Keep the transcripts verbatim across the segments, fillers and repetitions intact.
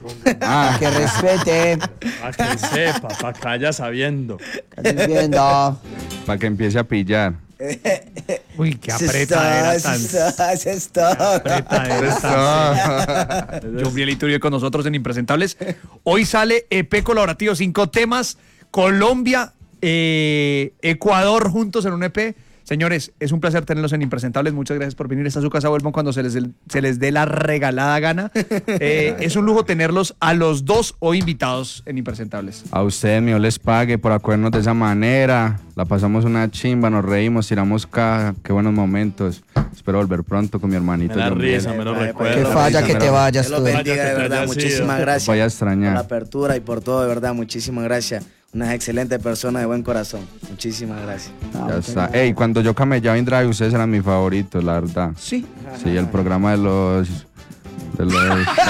Ah, que respete. Para que sepa, para que vaya sabiendo. Estás viendo. Para que empiece a pillar. Uy, qué Eso apretadera es todo, tan... eso es todo, eso es todo. apretadera tan... Jombriel Iturbide con nosotros en Impresentables. Hoy sale E P colaborativo, cinco temas. Colombia, eh, Ecuador juntos en un E P. Señores, es un placer tenerlos en Impresentables. Muchas gracias por venir. Esta es su casa, vuelvan cuando se les, se les dé la regalada gana. Eh, es un lujo tenerlos a los dos hoy invitados en Impresentables. A ustedes, mío, les pague por acuerdarnos de esa manera. La pasamos una chimba, nos reímos, tiramos caja. Qué buenos momentos. Espero volver pronto con mi hermanito. Me da Jombriel. risa, me lo Que recuerdo. falla que te vayas Dios tú. lo bendiga, Vaya que de te verdad. haya sido. Muchísimas gracias. Vaya a Por extrañar. la apertura y por todo, de verdad. Muchísimas gracias. Unas excelentes personas de buen corazón. Muchísimas gracias. Ya está. Ey, cuando yo camellaba en Drive, ustedes eran mis favoritos, la verdad. Sí. Sí, el programa de los... De los...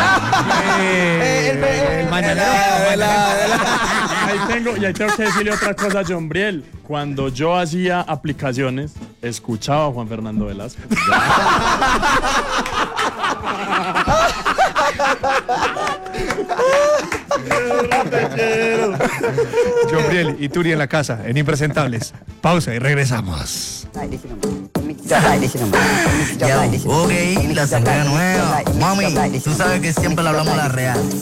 Eh, el mañanero. Ahí tengo, y ahí tengo que decirle otra cosa a Jombriel. Cuando yo hacía aplicaciones, escuchaba a Juan Fernando Velasco. Jombriel Iturbide en la casa, en Impresentables. Pausa y regresamos. Ok, la sangre nueva. Mami, tú sabes que siempre le hablamos la real.